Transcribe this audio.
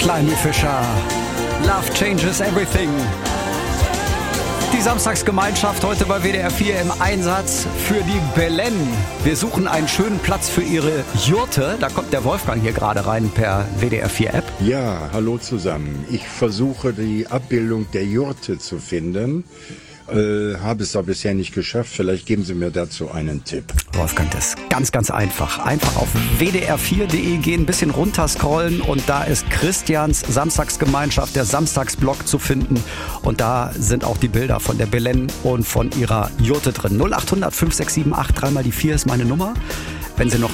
Climby Fisher. Love changes everything. Die Samstagsgemeinschaft heute bei WDR 4 im Einsatz für die Belen. Wir suchen einen schönen Platz für ihre Jurte. Da kommt der Wolfgang hier gerade rein per WDR 4 App. Ja, hallo zusammen. Ich versuche die Abbildung der Jurte zu finden. Habe es aber bisher nicht geschafft. Vielleicht geben Sie mir dazu einen Tipp. Wolfgang, das ist ganz, ganz einfach. Einfach auf wdr4.de gehen, ein bisschen runterscrollen und da ist Christians Samstagsgemeinschaft, der Samstagsblog zu finden. Und da sind auch die Bilder von der Belen und von ihrer Jurte drin. 0800 5678 3 mal die 4 ist meine Nummer. Wenn Sie noch